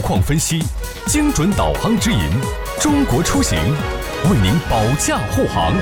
况分析，精准导航指引，中国出行为您保驾护航。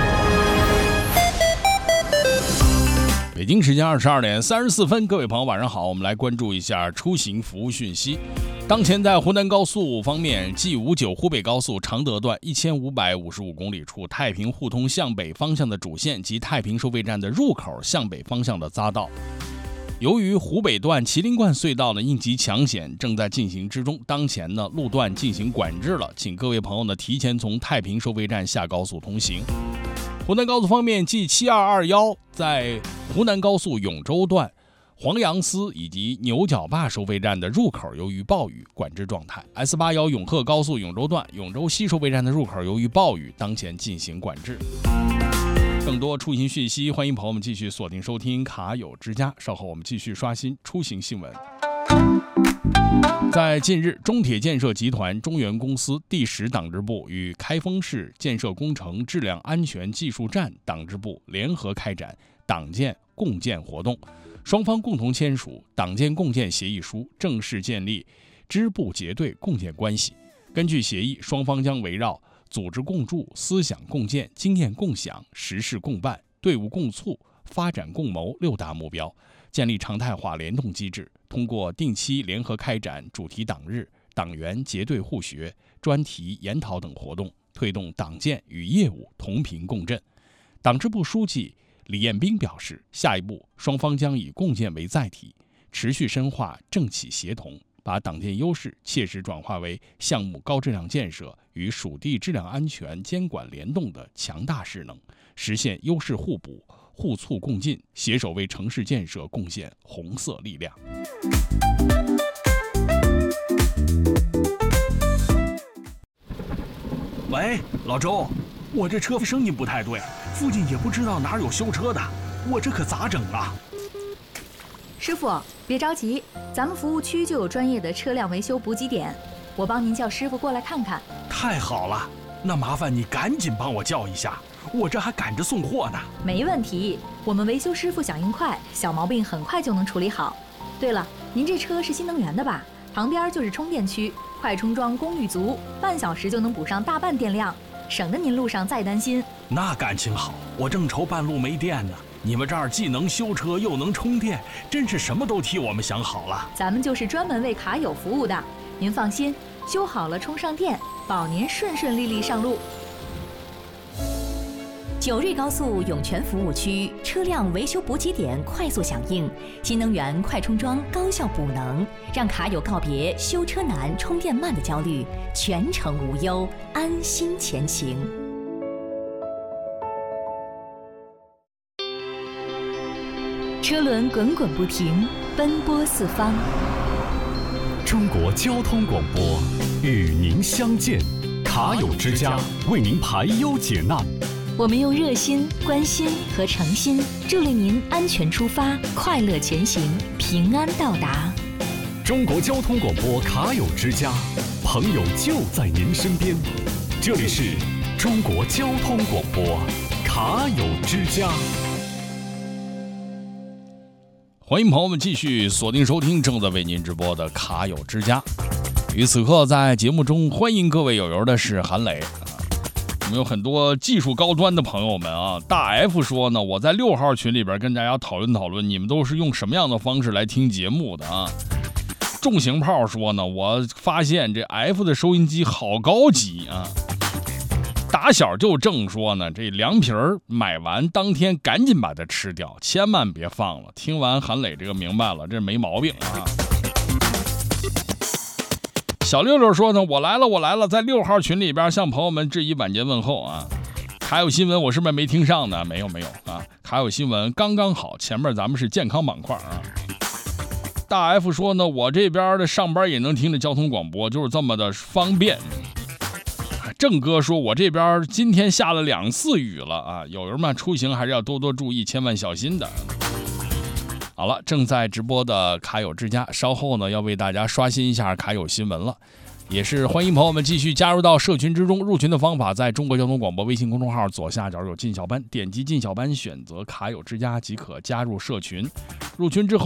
北京时间22点34分，各位朋友晚上好，我们来关注一下出行服务讯息。当前在湖南高速方面，G59湖北高速常德段1555公里处太平互通向北方向的主线及太平收费站的入口向北方向的匝道。由于湖北段麒麟冠隧道的应急抢险正在进行之中，当前呢路段进行管制了，请各位朋友呢提前从太平收费站下高速通行。湖南高速方面 G7221 在湖南高速永州段黄杨寺以及牛角坝收费站的入口由于暴雨管制状态。 S81 永鹤高速永州段永州西收费站的入口由于暴雨当前进行管制。更多出行讯息，欢迎朋友们继续锁定收听卡友之家，稍后我们继续刷新出行新闻。在近日，中铁建设集团中原公司第10党支部与开封市建设工程质量安全技术站党支部联合开展党建共建活动，双方共同签署党建共建协议书，正式建立支部结对共建关系。根据协议，双方将围绕组织共筑、思想共建、经验共享、实事共办、队伍共促、发展共谋6大目标，建立常态化联动机制，通过定期联合开展主题党日、党员结对互学、专题研讨等活动，推动党建与业务同频共振。党支部书记李彦斌表示，下一步双方将以共建为载体，持续深化政企协同，把党建优势切实转化为项目高质量建设与属地质量安全监管联动的强大势能，实现优势互补、互促共进，携手为城市建设贡献红色力量。 喂，老周，我这车声音不太对，附近也不知道哪儿有修车的，我这可咋整啊？ 师傅，别着急，咱们服务区就有专业的车辆维修补给点，我帮您叫师傅过来看看。 太好了，那麻烦你赶紧帮我叫一下，我这还赶着送货呢。 没问题，我们维修师傅响应快，小毛病很快就能处理好。对了，您这车是新能源的吧？旁边就是充电区，快充桩功率足，半小时就能补上大半电量，省得您路上再担心。 那感情好，我正愁半路没电呢。你们这儿既能修车又能充电，真是什么都替我们想好了。 咱们就是专门为卡友服务的，您放心，修好了充上电，保您顺顺利利上路。 九瑞高速涌泉服务区车辆维修补给点快速响应，新能源快充桩高效补能，让卡友告别修车难、充电慢的焦虑，全程无忧，安心前行。车轮滚滚不停，奔波四方。 中国交通广播与您相见，卡友之家为您排忧解难。 我们用热心、关心和诚心，助力您安全出发，快乐前行，平安到达。 中国交通广播卡友之家，朋友就在您身边。这里是中国交通广播卡友之家。 欢迎朋友们继续锁定收听正在为您直播的卡友之家。与此刻在节目中欢迎各位友友的是韩磊。我们有很多技术高端的朋友们啊。大 F 说呢，我在6号群里边跟大家讨论，你们都是用什么样的方式来听节目的啊？重型炮说呢，我发现这 F 的收音机好高级啊。打小就正说呢，这凉皮儿买完当天赶紧把它吃掉，千万别放了。听完韩磊这个明白了，这没毛病啊。小六六说呢，我来了，在6号群里边向朋友们致以晚节问候啊。卡友新闻我是不是没听上呢？没有啊，卡友新闻刚刚好，前面咱们是健康板块啊。大 F 说呢，我这边的上班也能听着交通广播，就是这么的方便。郑哥说，我这边今天下了2次雨了啊，友人们出行还是要多多注意，千万小心的。好了，正在直播的卡友之家，稍后呢要为大家刷新一下卡友新闻了，也是欢迎朋友们继续加入到社群之中。入群的方法在中国交通广播微信公众号左下角有进小班，点击进小班选择卡友之家即可加入社群。入群之后